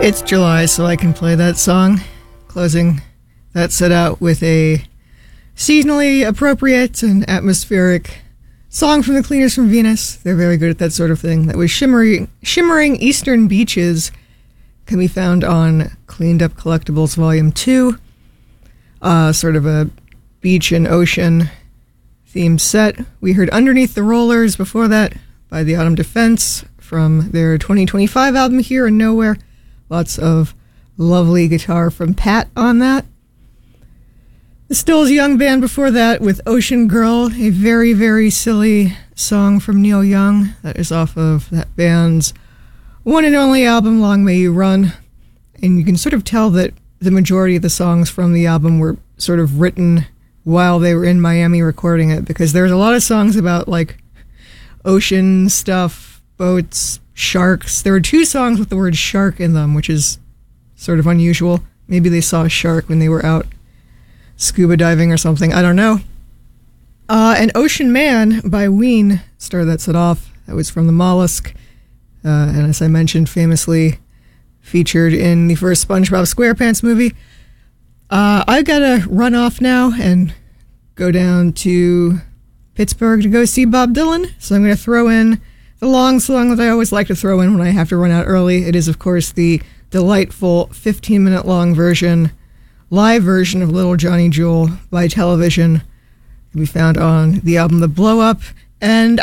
It's July, so I can play that song. Closing that set out with a seasonally appropriate and atmospheric song from the Cleaners from Venus. They're very good at that sort of thing. That was Shimmering Eastern Beaches. Can be found on Cleaned Up Collectibles Volume 2. Sort of a beach and ocean themed set. We heard Underneath the Rollers before that by the Autumn Defense from their 2025 album Here and Nowhere. Lots of lovely guitar from Pat on that. The Stills Young Band before that with Ocean Girl, a very, very silly song from Neil Young that is off of that band's one and only album, Long May You Run. And you can sort of tell that the majority of the songs from the album were sort of written while they were in Miami recording it, because there's a lot of songs about like ocean stuff, boats, sharks. There were 2 songs with the word shark in them, which is sort of unusual. Maybe they saw a shark when they were out scuba diving or something. I don't know. And Ocean Man by Ween started that set off. That was from the Mollusk. And as I mentioned, famously featured in the first SpongeBob SquarePants movie. I've got to run off now and go down to Pittsburgh to go see Bob Dylan. So I'm going to throw in the long song that I always like to throw in when I have to run out early. It is, of course, the delightful 15-minute long live version of Little Johnny Jewel by Television. It can be found on the album The Blow Up. And